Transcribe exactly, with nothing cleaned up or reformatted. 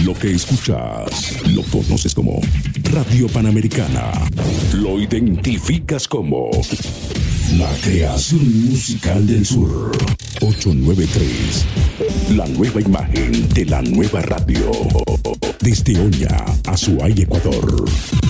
Lo que escuchas, lo conoces como Radio Panamericana. Lo identificas como la creación musical del sur. ochocientos noventa y tres. La nueva imagen de la nueva radio. Desde Oña, Azuay, Ecuador.